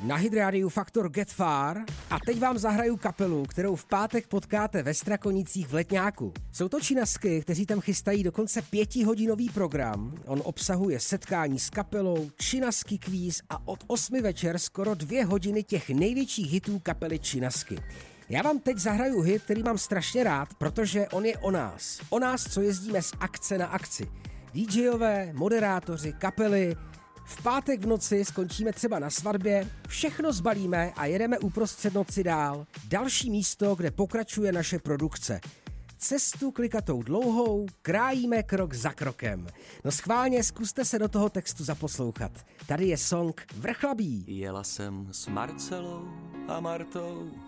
Na Hit Radio Faktor Get Far a teď vám zahraju kapelu, kterou v pátek potkáte ve Strakonicích v Letňáku. Jsou to Činasky, kteří tam chystají dokonce 5hodinový program. On obsahuje setkání s kapelou, Činasky kvíz a od 8 večer skoro 2 hodiny těch největších hitů kapely Činasky. Já vám teď zahraju hit, který mám strašně rád, protože on je o nás. O nás, co jezdíme z akce na akci. DJové, moderátoři, kapely. V pátek v noci skončíme třeba na svatbě, všechno zbalíme a jedeme uprostřed noci dál. Další místo, kde pokračuje naše produkce. Cestu klikatou dlouhou, krájíme krok za krokem. No schválně, zkuste se do toho textu zaposlouchat. Tady je song Vrchlabí. Jela jsem s Marcelou a Martou